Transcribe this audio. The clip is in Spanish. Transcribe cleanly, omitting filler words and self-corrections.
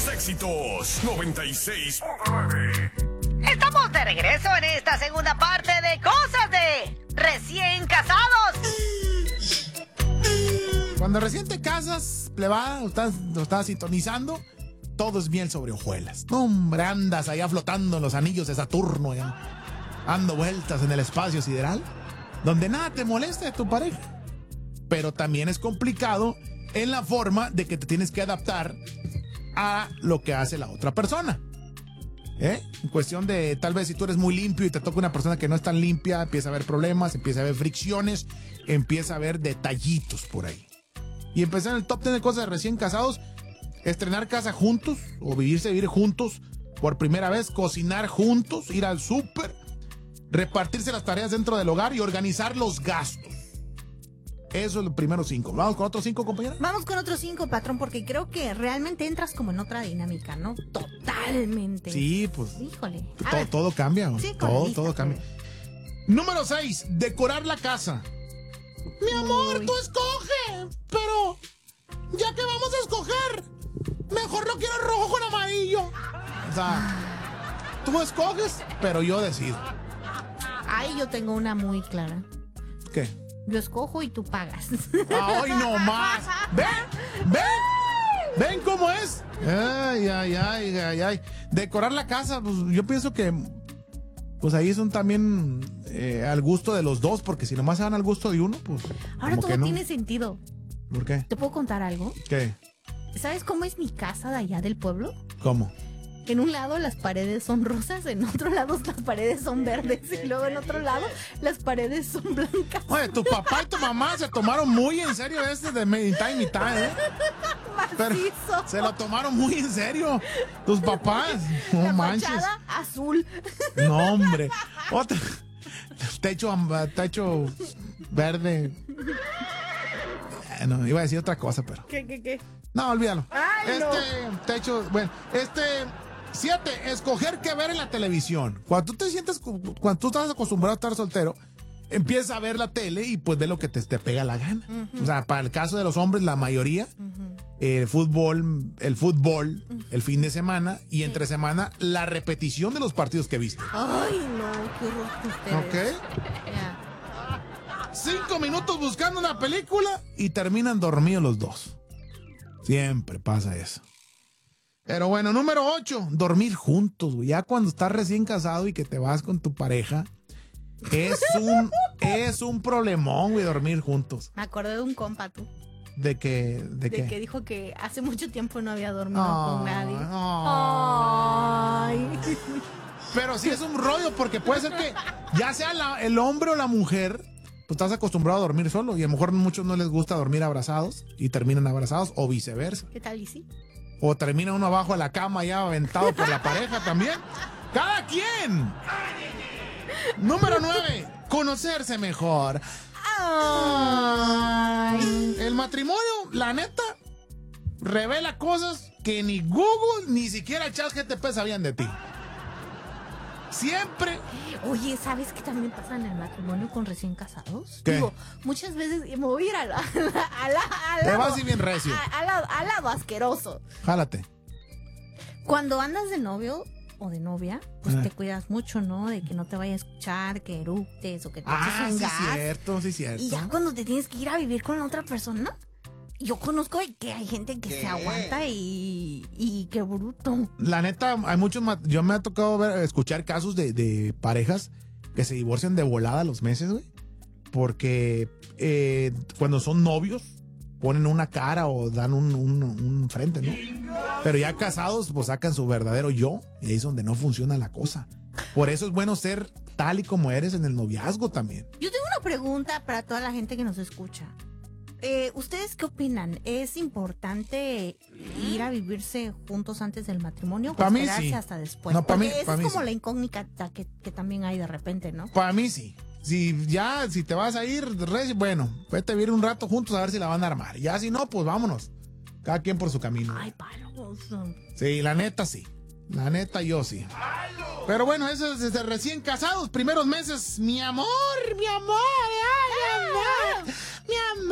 éxitos 96.9. Estamos de regreso en esta segunda parte de Cosas de Recién Casados. Cuando recién te casas, plebada, lo estás sintonizando, todo es miel sobre hojuelas. No, hombre, andas allá flotando en los anillos de Saturno, ya, dando vueltas en el espacio sideral, donde nada te molesta de tu pareja. Pero también es complicado en la forma de que te tienes que adaptar a lo que hace la otra persona. En cuestión de, tal vez si tú eres muy limpio y te toca una persona que no es tan limpia, empieza a haber problemas, empieza a haber fricciones, empieza a haber detallitos por ahí. Y empezar en el top 10 de cosas de recién casados, estrenar casa juntos o vivir juntos por primera vez, cocinar juntos, ir al súper, repartirse las tareas dentro del hogar y organizar los gastos. Eso es los primeros 5. ¿Vamos con otros 5, compañera? Vamos con otros 5, patrón, porque creo que realmente entras como en otra dinámica, ¿no? Totalmente. Sí, pues. Híjole. Todo cambia. Sí, todo cambia. Número 6, decorar la casa. Mi amor, tú escoge, pero ya que vamos a escoger, mejor lo quiero rojo con amarillo. O sea, tú escoges, pero yo decido. Ay, yo tengo una muy clara. ¿Qué? Yo escojo y tú pagas. ¡Ay, no más! ¿Ven cómo es? Ay. Decorar la casa, pues yo pienso que pues ahí son también al gusto de los dos, porque si nomás se van al gusto de uno, pues Ahora como todo que no. tiene sentido. ¿Por qué? ¿Te puedo contar algo? ¿Qué? ¿Sabes cómo es mi casa de allá del pueblo? ¿Cómo? En un lado las paredes son rosas, en otro lado las paredes son verdes y luego en otro lado las paredes son blancas. Oye, tu papá y tu mamá se tomaron muy en serio de mitad y mitad, ¿eh? Pero se lo tomaron muy en serio. Tus papás. No la manches. fachada azul. No, hombre. Otra. Techo verde. No, iba a decir otra cosa, pero. ¿Qué? No, olvídalo. Ay, Techo, bueno, 7, escoger qué ver en la televisión. Cuando tú estás acostumbrado a estar soltero, empieza a ver la tele y pues ve lo que te pega la gana. O sea, para el caso de los hombres, la mayoría, el fútbol, el fin de semana y entre semana, la repetición de los partidos que viste. Ay, no, qué horror ustedes. ¿Ok? Ya. 5 minutos buscando una película y terminan dormidos los dos. Siempre pasa eso. Pero bueno, número 8, dormir juntos, güey. Ya cuando estás recién casado y que te vas con tu pareja, es un problemón, güey, dormir juntos. Me acordé de un compa, tú. ¿De qué? De que dijo que hace mucho tiempo no había dormido con nadie. Ay. Pero sí es un rollo, porque puede ser que ya sea el hombre o la mujer, pues estás acostumbrado a dormir solo y a lo mejor a muchos no les gusta dormir abrazados y terminan abrazados o viceversa. ¿Qué tal y sí? O termina uno abajo de la cama ya aventado por la pareja también. ¡Cada quien! Número 9, conocerse mejor. Ay. El matrimonio, la neta, revela cosas que ni Google ni siquiera ChatGPT sabían de ti. Siempre. Oye, ¿sabes qué también pasa en el matrimonio con recién casados? ¿Qué? Digo, muchas veces me voy a ir al Te vas a ir bien recio. al lado asqueroso. Jálate. Cuando andas de novio o de novia, pues te cuidas mucho, ¿no? De que no te vaya a escuchar, que eructes o que te eches un gas. Sí, cierto. Y ya cuando te tienes que ir a vivir con la otra persona, yo conozco que hay gente que se aguanta y qué bruto. La neta, hay muchos. Yo me ha tocado escuchar casos de parejas que se divorcian de volada a los meses, güey. Porque cuando son novios, ponen una cara o dan un frente, ¿no? Pero ya casados, pues sacan su verdadero yo. Y ahí es donde no funciona la cosa. Por eso es bueno ser tal y como eres en el noviazgo también. Yo tengo una pregunta para toda la gente que nos escucha. ¿Ustedes qué opinan? ¿Es importante ir a vivirse juntos antes del matrimonio o esperarse hasta después? No, para mí, esa es como la incógnita que también hay de repente, ¿no? Para mí sí. Si te vas a ir, bueno, vete a vivir un rato juntos a ver si la van a armar. Ya si no, pues vámonos. Cada quien por su camino. Ay, palos. Sí, la neta sí. La neta yo sí. Pero bueno, eso es desde recién casados, primeros meses. Mi amor, mi amor.